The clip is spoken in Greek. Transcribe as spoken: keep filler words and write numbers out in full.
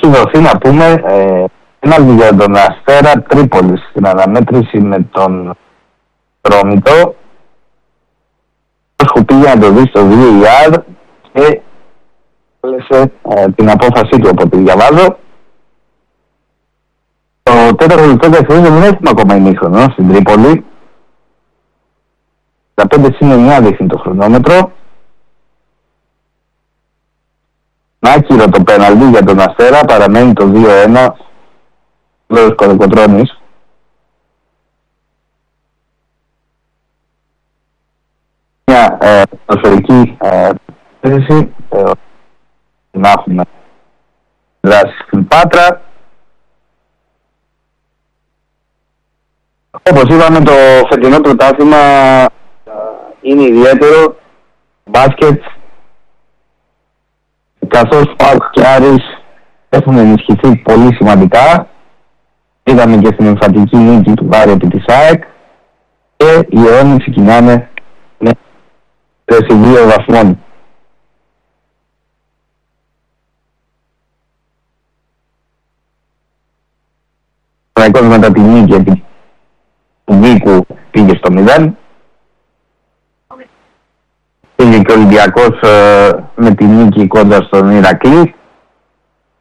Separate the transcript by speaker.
Speaker 1: έχει δοθεί, να πούμε, ε, ένα για τον Αστέρα Τρίπολης στην αναμέτρηση με τον Τρόμητο. Έχω πήγε να το δει στο βι έι αρ και έβαλε ε, την απόφασή του, από ό,τι διαβάζω. Το τέταρτο λεπτό δευτερόλεπτο δεν έχουμε ακόμα ημίχρονο στην Τρίπολη. Τα πέντε συν εννιά δείχνει το χρονόμετρο. Άκυρο το πέναλτι για τον Αστέρα, παραμένει το δύο ένα. Λόγος Κολοκοτρώνης. Μια ε, προσωρική ε, θέση ε, να έχουμε δράση στην Πάτρα. Όπως είπαμε, το φετινό πρωτάθλημα είναι ιδιαίτερο μπάσκετ, καθώς ΠΑΟΚ και Άρης έχουν ενισχυθεί πολύ σημαντικά. Είδαμε και στην εμφαντική νίκη του Άρη επί της ΑΕΚ και οι αιώνιοι ξεκινάνε με θέση δύο βαθμών. Ο μετά τη νίκη επί του Νίκου πήγε στο μηδέν. Πήγε και ο Ολυμπιακός ε, με τη νίκη κόντρα στον Ηρακλή.